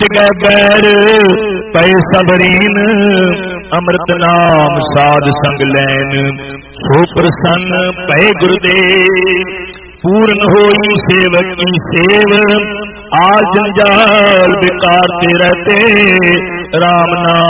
मिट गए बैर पए सबरीन, अमृत नाम साध संग लैन, सो प्रसन्न पए गुरुदेव। पूर्ण होई सेवक की सेव, आज जंजाल बेकार ते रहते, राम नाम